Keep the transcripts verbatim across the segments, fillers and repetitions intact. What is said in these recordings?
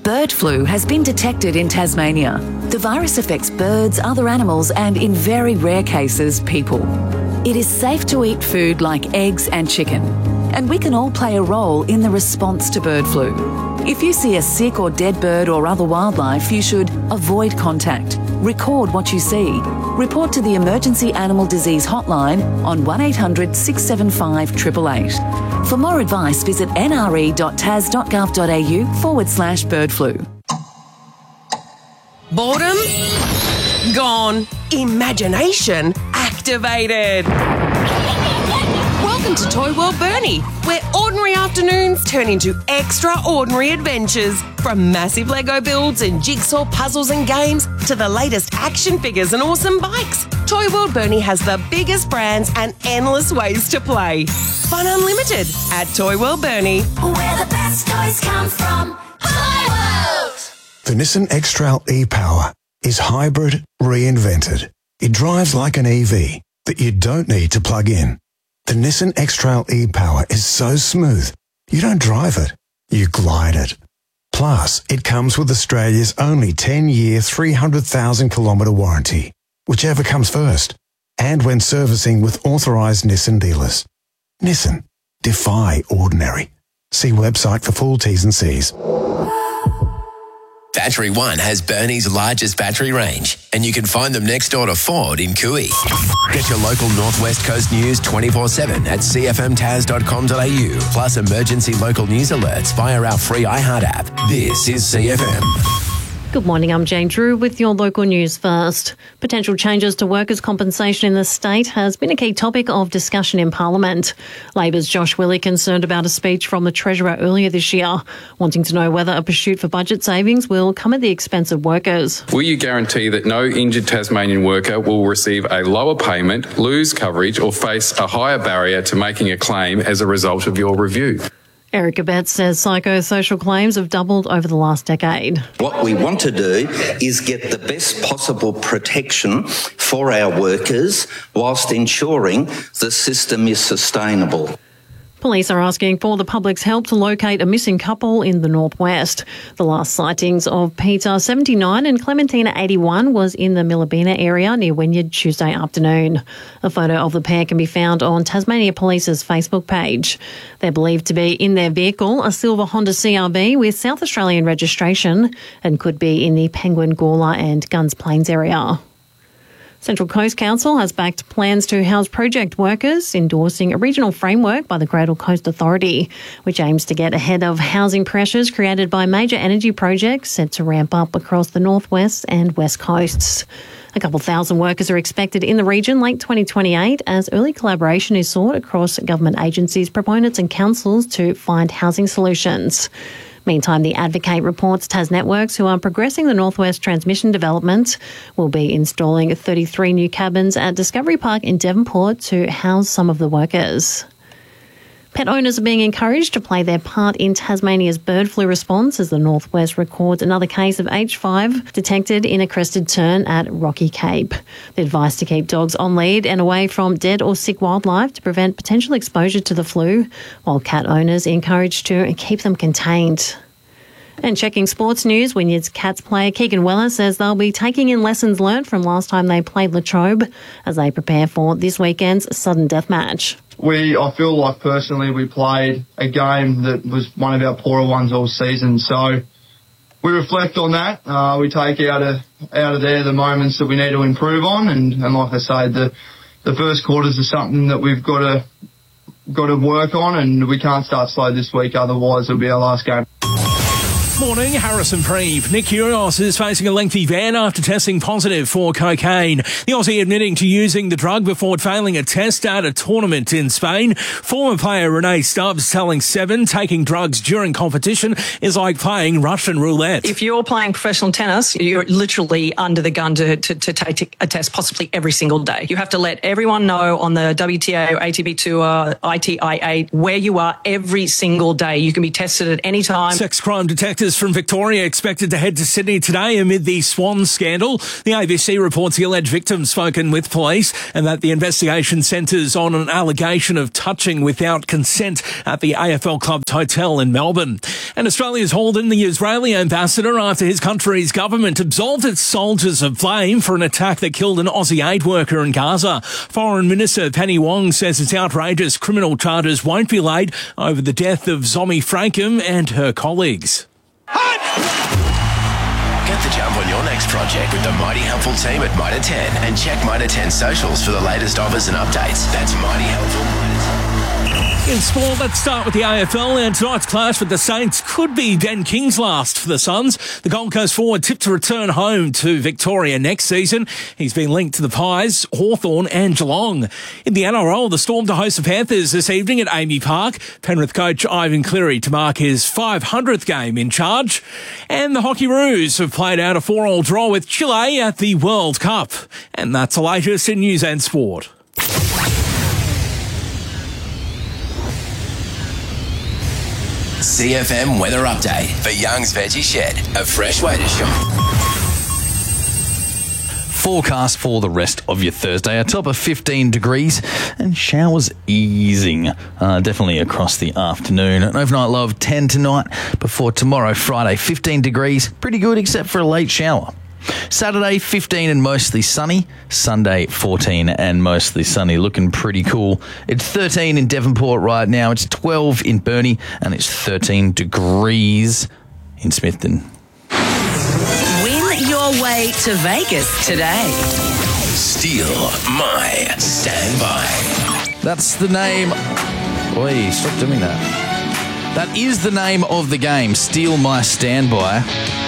Bird flu has been detected in Tasmania. The virus affects birds, other animals, and in very rare cases, people. It is safe to eat food like eggs and chicken, and we can all play a role in the response to bird flu. If you see a sick or dead bird or other wildlife, you should avoid contact, record what you see, report to the Emergency Animal Disease Hotline on one eight hundred six seven five eight eight eight. For more advice, visit nre.tas.gov.au forward slash bird flu. Boredom? Gone. Imagination activated. Welcome to Toy World Bernie, where ordinary afternoons turn into extraordinary adventures. From massive Lego builds and jigsaw puzzles and games to the latest action figures and awesome bikes, Toy World Bernie has the biggest brands and endless ways to play. Fun unlimited at Toy World Bernie. Where the best toys come from. Toy World! The Nissan X-Trail e-Power is hybrid reinvented. It drives like an E V that you don't need to plug in. The Nissan X-Trail e-Power is so smooth, you don't drive it, you glide it. Plus, it comes with Australia's only ten-year, three hundred thousand kilometre warranty, whichever comes first, and when servicing with authorised Nissan dealers. Nissan. Defy ordinary. See website for full T's and C's. Battery One has Bernie's largest battery range, and you can find them next door to Ford in Cooey. Get your local Northwest Coast news twenty-four seven at c f m tas dot com dot a u, plus emergency local news alerts via our free iHeart app. This is C F M. Good morning, I'm Jane Drew with your local news first. Potential changes to workers' compensation in the state has been a key topic of discussion in Parliament. Labor's Josh Willey concerned about a speech from the Treasurer earlier this year, wanting to know whether a pursuit for budget savings will come at the expense of workers. Will you guarantee that no injured Tasmanian worker will receive a lower payment, lose coverage or face a higher barrier to making a claim as a result of your review? Eric Abetz says psychosocial claims have doubled over the last decade. What we want to do is get the best possible protection for our workers whilst ensuring the system is sustainable. Police are asking for the public's help to locate a missing couple in the northwest. The last sightings of Peter, seventy-nine, and Clementina, eighty-one, was in the Millabina area near Wynyard Tuesday afternoon. A photo of the pair can be found on Tasmania Police's Facebook page. They're believed to be in their vehicle, a silver Honda C R V with South Australian registration, and could be in the Penguin, Gawler and Gunns Plains area. Central Coast Council has backed plans to house project workers, endorsing a regional framework by the Greater Coast Authority, which aims to get ahead of housing pressures created by major energy projects set to ramp up across the northwest and west coasts. A couple thousand workers are expected in the region late twenty twenty-eight as early collaboration is sought across government agencies, proponents and councils to find housing solutions. Meantime, the Advocate reports TasNetworks, who are progressing the Northwest Transmission development, will be installing thirty-three new cabins at Discovery Park in Devonport to house some of the workers. Pet owners are being encouraged to play their part in Tasmania's bird flu response as the Northwest records another case of H five detected in a crested tern at Rocky Cape. The advice to keep dogs on lead and away from dead or sick wildlife to prevent potential exposure to the flu, while cat owners encouraged to keep them contained. And checking sports news, Wynyard's Cats player Keegan Weller says they'll be taking in lessons learned from last time they played Latrobe as they prepare for this weekend's sudden death match. We, I feel like personally we played a game that was one of our poorer ones all season. So we reflect on that. Uh, we take out of out of there the moments that we need to improve on, and, and like I say, the the first quarters are something that we've got to got to work on, and we can't start slow this week. Otherwise, it'll be our last game. Morning, Harrison Preeve. Nick Kyrgios is facing a lengthy ban after testing positive for cocaine. The Aussie admitting to using the drug before failing a test at a tournament in Spain. Former player Renee Stubbs telling Seven taking drugs during competition is like playing Russian roulette. If you're playing professional tennis, you're literally under the gun to, to, to take a test possibly every single day. You have to let everyone know on the W T A, A T P Tour, I T I A, where you are every single day. You can be tested at any time. Sex crime detective actors from Victoria expected to head to Sydney today amid the Swan scandal. The A B C reports the alleged victim spoken with police and that the investigation centres on an allegation of touching without consent at the A F L Club's hotel in Melbourne. And Australia's hauled in the Israeli ambassador after his country's government absolved its soldiers of blame for an attack that killed an Aussie aid worker in Gaza. Foreign Minister Penny Wong says it's outrageous criminal charges won't be laid over the death of Zomi Frankham and her colleagues. Get the jump on your next project with the Mighty Helpful team at Mitre ten and check Mitre ten socials for the latest offers and updates. That's Mighty Helpful. In sport, let's start with the A F L, and tonight's clash with the Saints could be Ben King's last for the Suns. The Gold Coast forward tipped to return home to Victoria next season. He's been linked to the Pies, Hawthorn and Geelong. In the N R L, the Storm to host the Panthers this evening at Amy Park. Penrith coach Ivan Cleary to mark his five hundredth game in charge. And the Hockey Roos have played out a four-all draw with Chile at the World Cup. And that's the latest in news and sport. C F M weather update for Young's Veggie Shed, a fresh way to shop. Forecast for the rest of your Thursday, a top of fifteen degrees and showers easing uh, definitely across the afternoon. An overnight low of ten tonight before tomorrow, Friday, fifteen degrees. Pretty good except for a late shower. Saturday, fifteen and mostly sunny. Sunday, fourteen and mostly sunny. Looking pretty cool. It's thirteen in Devonport right now. It's twelve in Burnie and it's thirteen degrees in Smithton. Win your way to Vegas today. Steal my standby. That's the name. Oi, stop doing that. That is the name of the game. Steal my standby.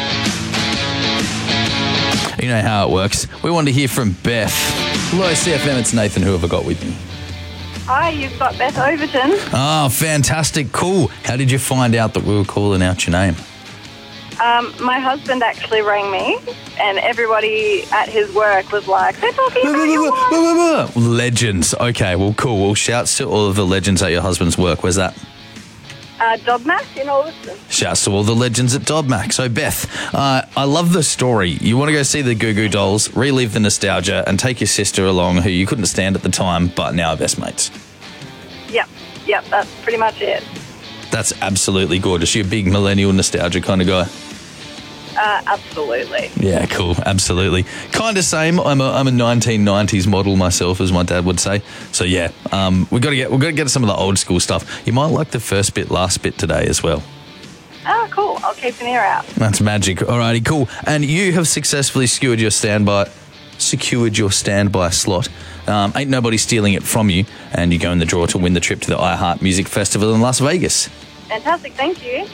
You know how it works. We want to hear from Beth. Hello, C F M. It's Nathan. Who have I got with me? Hi, you've got Beth Overton. Oh, fantastic. Cool. How did you find out that we were calling out your name? Um, my husband actually rang me, and everybody at his work was like, they're talking about your wife. Legends. Okay, well, cool. Well, shouts to all of the legends at your husband's work. Where's that? Uh, Dobmac in Alderson. Shouts to all the legends at Dobmac. So, Beth, uh, I love the story. You want to go see the Goo Goo Dolls, relive the nostalgia, and take your sister along, who you couldn't stand at the time, but now are best mates. Yep, yep, that's pretty much it. That's absolutely gorgeous. You're a big millennial nostalgia kind of guy. Uh, absolutely. Yeah, cool. Absolutely. Kind of same. I'm a I'm a nineteen nineties model myself, as my dad would say. So yeah, um, we got to get we got to get some of the old school stuff. You might like the first bit, last bit today as well. Oh, cool. I'll keep an ear out. That's magic. Alrighty, cool. And you have successfully secured your standby, secured your standby slot. Um, ain't nobody stealing it from you, and you go in the draw to win the trip to the iHeart Music Festival in Las Vegas. Fantastic. Thank you.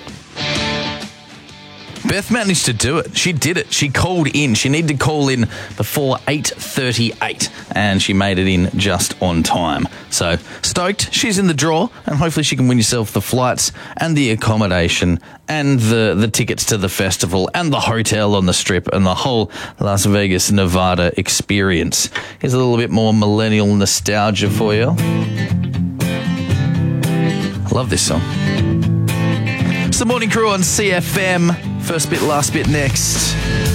Beth managed to do it. She did it. She called in. She needed to call in before eight thirty-eight, and she made it in just on time. So, stoked. She's in the draw, and hopefully she can win yourself the flights and the accommodation and the, the tickets to the festival and the hotel on the Strip and the whole Las Vegas, Nevada experience. Here's a little bit more millennial nostalgia for you. I love this song. It's the Morning Crew on C F M. First bit, last bit next.